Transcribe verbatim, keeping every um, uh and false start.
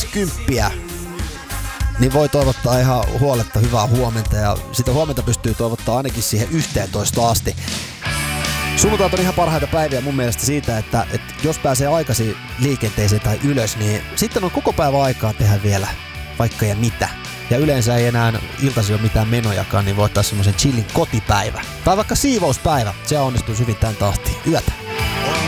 kymppiä, niin voi toivottaa ihan huoletta hyvää huomenta ja sitä huomenta pystyy toivottaa ainakin siihen yhteentoista asti. Sunnuntait on ihan parhaita päiviä mun mielestä siitä, että, että jos pääsee aikaisin liikenteeseen tai ylös, niin sitten on koko päivä aikaa tehdä vielä vaikka ja mitä. Ja yleensä ei enää iltaisin ole mitään menojakaan, niin voi ottaa semmoisen chillin kotipäivä. Tai vaikka siivouspäivä, se onnistuu hyvin tän tahtiin. Yötä.